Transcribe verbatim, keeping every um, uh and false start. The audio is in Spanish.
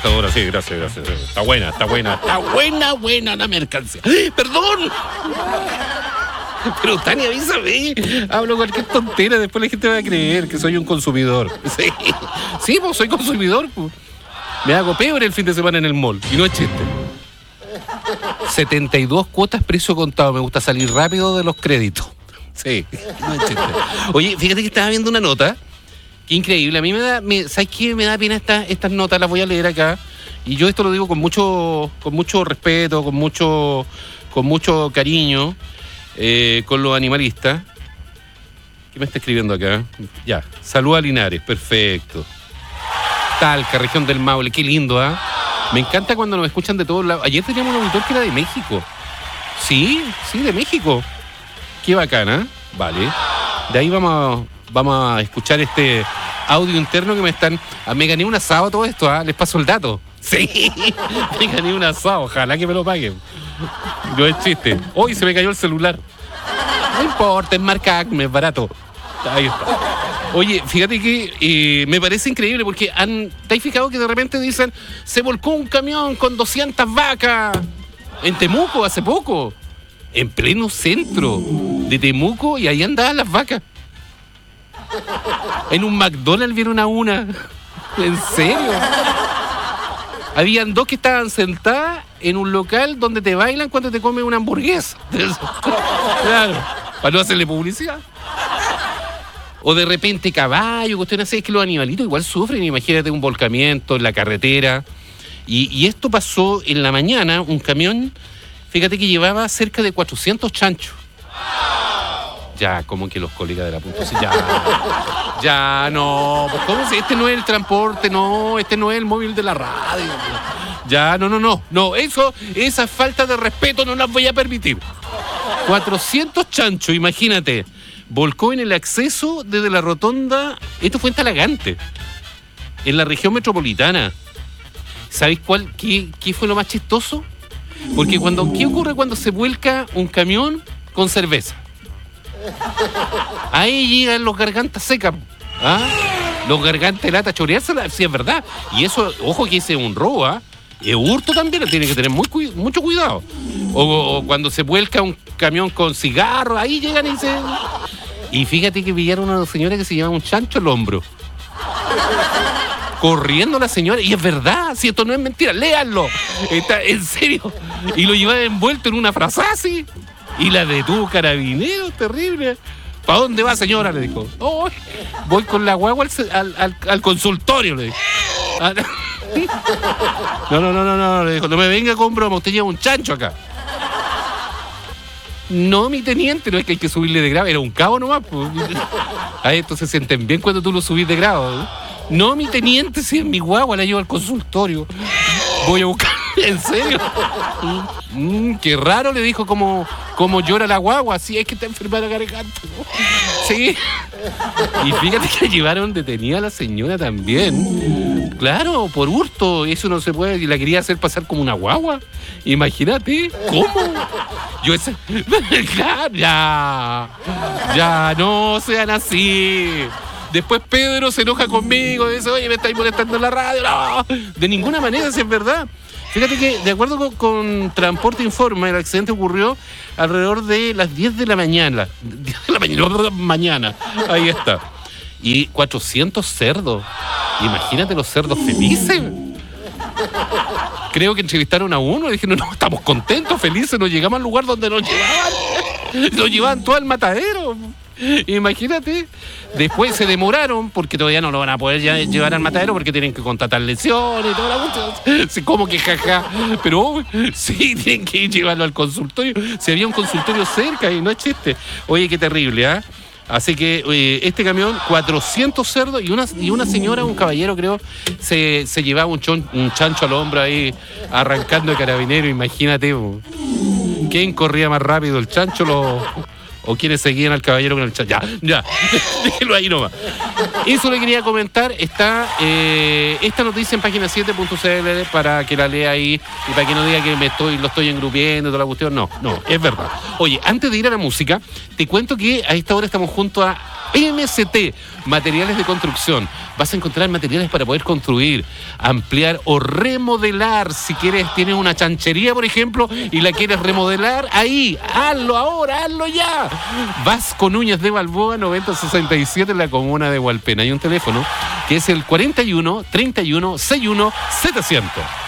embajadora, sí, gracias, gracias. Está buena, está buena, está buena, buena la mercancía. ¡Perdón! Pero Tania, avísame. Hablo cualquier tontera, después la gente va a creer que soy un consumidor. Sí, sí, pues soy consumidor, pues. Me hago peor el fin de semana en el mall. Y no es chiste. setenta y dos cuotas precio contado. Me gusta salir rápido de los créditos. Sí, no es chiste. Oye, fíjate que estaba viendo una nota. Qué increíble. A mí me da... Me, ¿sabes qué? Me da pena esta, estas notas. Las voy a leer acá. Y yo esto lo digo con mucho, con mucho respeto, con mucho, con mucho cariño. Eh, con los animalistas. ¿Qué me está escribiendo acá? Ya, Salud a Linares, perfecto. Talca, región del Maule, qué lindo, ¿ah? ¿eh? Me encanta cuando nos escuchan de todos lados. Ayer teníamos un auditor que era de México. Sí, sí, de México. Qué bacana, ¿eh? Vale. De ahí vamos, vamos a escuchar este audio interno que me están... Me gané un asado todo esto, ¿ah? ¿eh? Les paso el dato. Sí, me gané un asado, ojalá que me lo paguen. No es chiste. Hoy se me cayó el celular. No importa, es marca Acme, es barato. Ahí está. Oye, fíjate que eh, me parece increíble porque han, ¿te has fijado que de repente dicen se volcó un camión con doscientas vacas en Temuco hace poco? En pleno centro de Temuco y ahí andaban las vacas. En un McDonald's vieron a una. ¿En serio? Habían dos que estaban sentadas en un local donde te bailan cuando te comes una hamburguesa. Claro, para no hacerle publicidad. O de repente caballo, cuestiones así, es que los animalitos igual sufren. Imagínate un volcamiento en la carretera. Y, y esto pasó en la mañana, un camión, fíjate que llevaba cerca de cuatrocientos chanchos. Ya, como que los colegas de la punta, ya, ya, no, pues ¿cómo se? Este no es el transporte, no, este no es el móvil de la radio. Ya, no, no, no, no, eso, esa falta de respeto no las voy a permitir. cuatrocientos chanchos, imagínate, volcó en el acceso desde la rotonda, esto fue en Talagante, en la región metropolitana. ¿Sabéis cuál, qué, qué fue lo más chistoso? Porque cuando, ¿qué ocurre cuando se vuelca un camión con cerveza? Ahí llegan los gargantas secas, ¿ah? Los gargantas de lata a choreársela, sí es verdad. Y eso, ojo que ese es un robo, ¿ah? Es hurto también, tiene que tener muy, mucho cuidado. O, o cuando se vuelca un camión con cigarros, ahí llegan y se... Y fíjate que pillaron a una señora que se llama un chancho al hombro. Corriendo la señora, y es verdad, si esto no es mentira, léanlo. Está en serio. Y lo llevaba envuelto en una frasasi. Y la detuvo Carabineros, terrible. ¿Para dónde va, señora? Le dijo. Oh, voy con la guagua al, al, al consultorio, le dijo. No, no, no, no, no, le dijo, no me venga con broma, usted lleva un chancho acá. No, mi teniente, no es que hay que subirle de grado, era un cabo nomás. Pues. A estos se sienten bien cuando tú lo subís de grado. ¿eh? No, mi teniente, si es mi guagua, la llevo al consultorio. Voy a buscar, ¿en serio? Mm, qué raro, le dijo, como, como llora la guagua. Sí, es que está enferma la garganta, ¿no? Sí. Y fíjate que llevaron detenida a la señora también. Claro, por hurto. Eso no se puede. Y la quería hacer pasar como una guagua. Imagínate. ¿Cómo? Yo ese... Claro, ya. Ya, no sean así. Después Pedro se enoja conmigo, dice, oye, me estáis molestando en la radio. No, de ninguna manera, si es verdad. Fíjate que, de acuerdo con, con Transporte Informa, el accidente ocurrió alrededor de las diez de la mañana. diez de la mañana, mañana. Ahí está. Y cuatrocientos cerdos. Imagínate los cerdos felices. Creo que entrevistaron a uno y dijeron, no, estamos contentos, felices, nos llegamos al lugar donde nos llevaban. Nos llevaban todo al matadero. Imagínate. Después se demoraron porque todavía no lo van a poder ya llevar al matadero porque tienen que contratar lesiones y toda la cuestión. Sí, como que jaja. Pero sí, tienen que ir llevarlo al consultorio. Si había un consultorio cerca y no es chiste. Oye, qué terrible, ¿ah? ¿eh? Así que eh, este camión, cuatrocientos cerdos y una, y una señora, un caballero creo, se, se llevaba un, chon, un chancho al hombro ahí arrancando de Carabinero. Imagínate, ¿quién corría más rápido, el chancho lo, o quienes seguían al caballero con el chancho? Ya, ya, déjelo ahí nomás. Eso le quería comentar. Está eh, esta noticia en página siete punto c l para que la lea ahí y para que no diga que me estoy, lo estoy engrupiendo y toda la cuestión. No, no, es verdad. Oye, antes de ir a la música, te cuento que a esta hora estamos junto a M S T, materiales de construcción. Vas a encontrar materiales para poder construir, ampliar o remodelar. Si quieres, tienes una chanchería, por ejemplo, y la quieres remodelar, ahí, hazlo ahora, hazlo ya. Vas con Uñas de Balboa noventa sesenta y siete en la comuna de Hualpén. Hay un teléfono que es el cuarenta y uno, treinta y uno, sesenta y uno, setecientos.